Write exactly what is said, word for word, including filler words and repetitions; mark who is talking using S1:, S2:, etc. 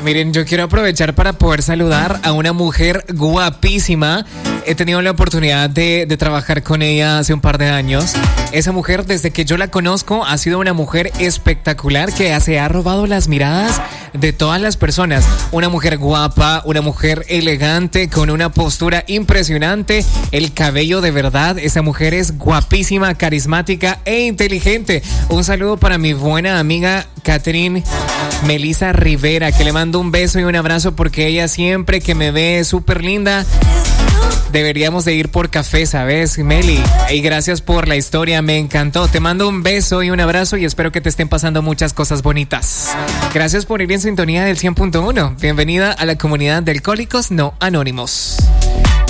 S1: Miren, yo quiero aprovechar para poder saludar a una mujer guapísima. He tenido la oportunidad de, de trabajar con ella hace un par de años. Esa mujer, desde que yo la conozco, ha sido una mujer espectacular que se ha robado las miradas de todas las personas. Una mujer guapa, una mujer elegante, con una postura impresionante, el cabello de verdad. Esa mujer es guapísima, carismática e inteligente. Un saludo para mi buena amiga Catherine Melissa Rivera, que le mando un beso y un abrazo porque ella siempre que me ve súper linda. Deberíamos de ir por café, ¿sabes, Meli? Y gracias por la historia, me encantó. Te mando un beso y un abrazo y espero que te estén pasando muchas cosas bonitas. Gracias por ir en sintonía del cien punto uno. Bienvenida a la comunidad de Alcohólicos No Anónimos.